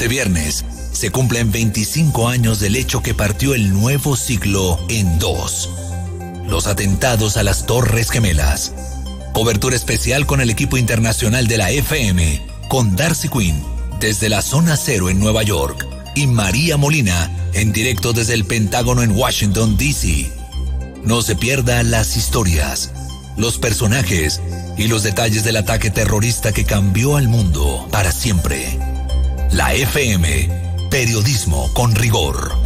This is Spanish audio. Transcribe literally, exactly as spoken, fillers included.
Este viernes se cumplen veinticinco años del hecho que partió el nuevo siglo en dos. Los atentados a las Torres Gemelas. Cobertura especial con el equipo internacional de la F M, con Darcy Quinn desde la Zona Cero en Nueva York y María Molina en directo desde el Pentágono en Washington, D C No se pierda las historias, los personajes y los detalles del ataque terrorista que cambió al mundo para siempre. La F M, periodismo con rigor.